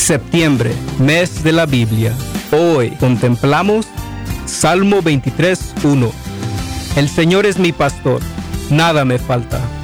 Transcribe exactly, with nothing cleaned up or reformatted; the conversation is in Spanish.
Septiembre, mes de la Biblia. Hoy contemplamos Salmo veintitrés, uno. El Señor es mi pastor, nada me falta.